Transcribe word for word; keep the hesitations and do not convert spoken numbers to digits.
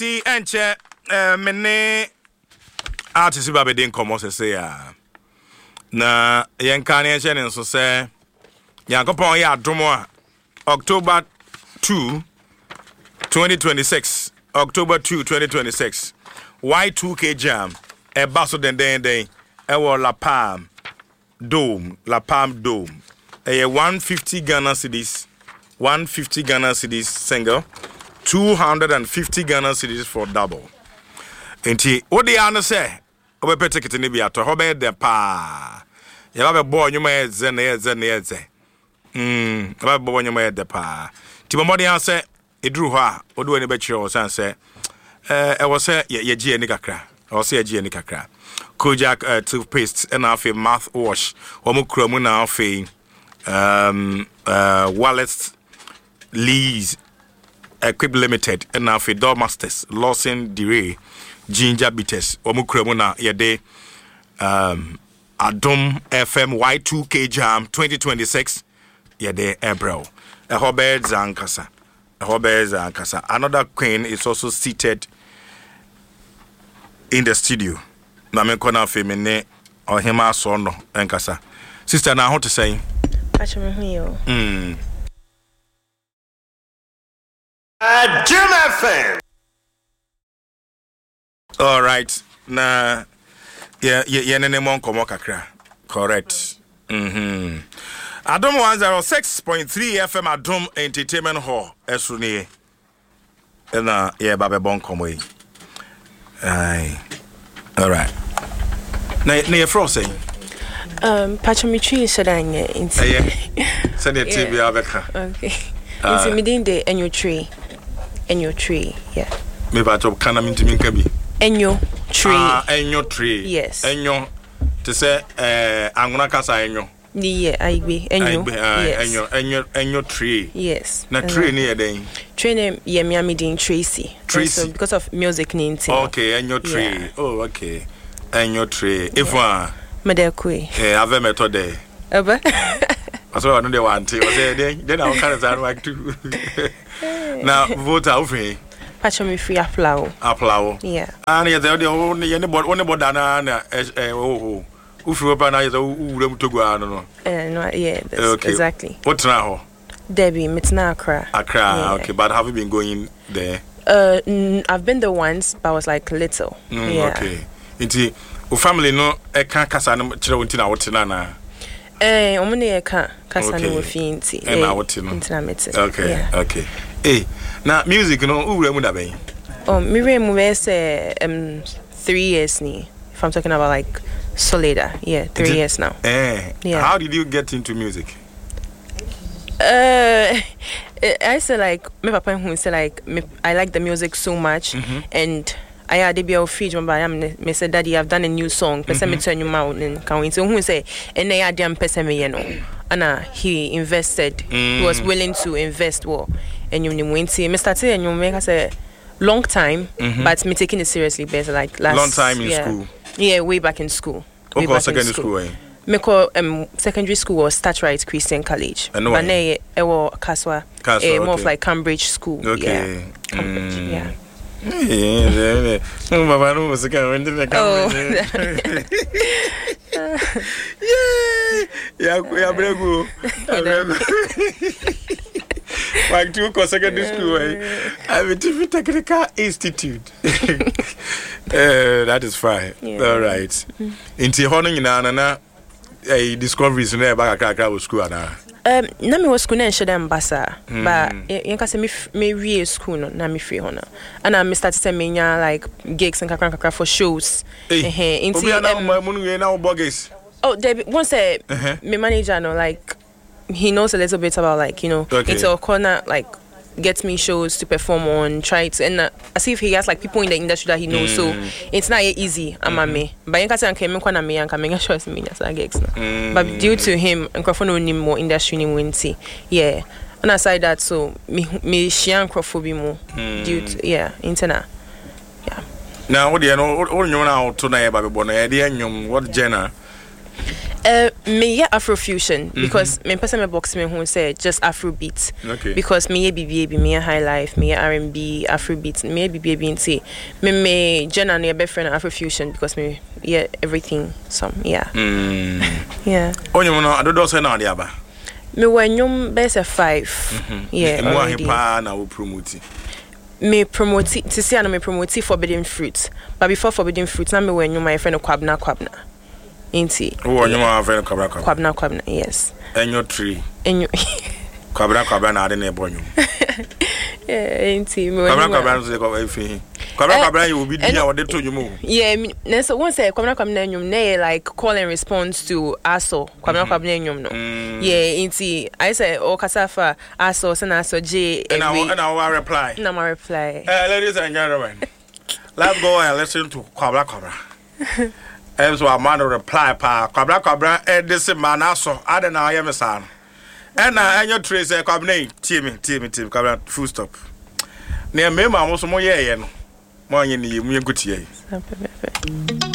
The enche mene artist ba be den komo se ya na yen kan enche ne so se Yankopon ya adomo a October second twenty twenty-six October second twenty twenty-six Y two K Jam e baso den den den e wo La Palm Dome La Palm Dome e one hundred fifty Ghana cedis one hundred fifty Ghana cedis single two hundred fifty Ghana cedis for double. Enti what the answer say? Obe pe ticket ni bi ato ho be de pa. Ya ba be bo nyuma e ze na e ze na e ze. Mm, ba be bo nyuma e de pa. Ti mo de answer eduru ho a odo ni be kire o san say eh e wo say ye gie ni kakra. O say ye gie ni kakra. Kojak uh, toothpaste and afi mouthwash. Omo kura mu na afi um uh Wallace Lee's Equip Limited and now for Dormasters, Lawson Dere, Ginger Bitters, Omukramuna, Yade, um, Adom F M Y two K Jam twenty twenty-six, Yade Ebro, a Hobert Zankasa, a Hobert Zankasa. Another queen is also seated in the studio. Namekona Femine or Hema Sono and Kasa. Sister, now how to say? Mm. Uh, Jim F M. All right. Nah. Yeah, yeah, yeah. Nene mon komo kakra. Correct. Mm-hmm. Adom one oh six point three F M Adom Entertainment Hall. Esuni. Ena yeah, babe bon komo yi. Aye. All right. Na na ye fro say. Um, Pachomitri Shadanye. Yeah. Send it to me abeka. Okay. It's within the annual tree. Enyo tree, yeah. Me ba to kana minti minka bi. Enyo tree. Ah, enyo tree. Yes. Enyo. To say eh anguna kasa enyo. Yeah, I be enyo. Yes. Enyo, enyo, enyo tree. Yes. Na tree ni eden. Tree name yeah, me amidin Tracy. Tracy. So because of music name. Okay, enyo tree. Yeah. Oh, okay. Enyo tree. If one. Medekwe. Eh, ave method. Aba. Aso anu de want. O say then then I can say like too. Now vote out free. Patch me free applaw. Applaw. Yeah. And yeah, the only anybody only board na na eh oh. Ufru pa na is uwura to go ano no. Eh no yeah, that's okay. Exactly. What now? Debbie, it's not Accra. Accra, yeah. Okay, but have you been going there? Uh n- I've been there once, but I was like little. Mm, yeah. Okay. Inti o family no e kan kasa no kire wonti na wote na na. Eh, omune e kan kasa no wo fi nti. E na wote no. Nti na mete. Okay. Yeah. Okay. Eh, now music no uwura mu da ben. Oh, me re mu be say um three years ni. If I'm talking about like Solida, yeah, three it, years now. Eh. Yeah. How did you get into music? Uh I say like my papa who say like me, I like the music so much mm-hmm. and I had to be a feed but I am me said daddy I've done a new song person me turn you out and can so who say and I am person me you know and he invested mm. he was willing to invest well and you went to me started and you make us a long time mm-hmm. but me taking it seriously better like last long time in yeah, school yeah way back in school way back secondary in school, school eh? Me call um secondary school was Startright Christian College. But now it was Kaswa. Eh, more of like Cambridge school. Okay. Yeah. Cambridge, mm. yeah. Yeah, no, Mama, no, was going to the Cambridge. Yeah, we are bravo. Like two secondary school, I'm a different technical institute. uh, that is fine. Yeah. All right. Mm-hmm. In Tihono, you know, a discoveries in about a school. Um, na me was school and share them basa, but you can say me me real school no na me free hono. And I me started to me like gigs and kakra kakra for shows. Eh, into oh, David, once say me manager no like he knows a little bit about like you know okay. into a corner like get me shows to perform on, try to and uh, as if he has like people in the industry that he knows, mm. so it's not easy. I'm a me, but you can say I'm coming when I'm me and coming show us me as a gigs. But due to him, and Crawford need more industry in Winty, yeah. And aside that, so me me share Crawford be more due to yeah internet, yeah. Now what do you know? What you know now tonight about Bonnet? What genre? Uh, me yeah Afrofusion mm-hmm. because me person me box me who say just Afrobeat. Okay. Because me yeah B B A B me yeah high life, me yeah R and B, Afrobeat, me yeah B B A B and say me me Jenna ne be friend Afrofusion because me yeah everything some yeah. Mm. Yeah. Onye no adodo say na ade aba. Me wanyum best a five. Mm-hmm. Yeah. Me wa pa na wo promote. Me promote to see and me promote Forbidden Fruit. But before Forbidden Fruit, na me wanyum my friend Kwabna Kwabna. Inti. Oh, you are very Kwabna Kwabna. Kwabna Kwabna, yes. And your tree. And you Kwabna Kwabna na ade na ebo nyum. Yeah, inti. Kwabna Kwabna say ko efi. Kwabna Kwabna you will be there or they told you move. Yeah, me so once say Kwabna Kwabna nyum na like call and response to Aso. Kwabna Kwabna nyum no. Yeah, inti. I say o kasafa Aso se na Aso J. And I and I will reply. Na my reply. Eh, ladies and gentlemen. Let's go and listen to Kwabna Kwabna. And so I'm to reply pa Kwabna Kwabna eh this man Aso I don't know I am son. And na enyo trace e Kwabna team team team Kwabna full stop. Ne me ma mo so mo ye ye no. Mo anye ni mu ye gutie.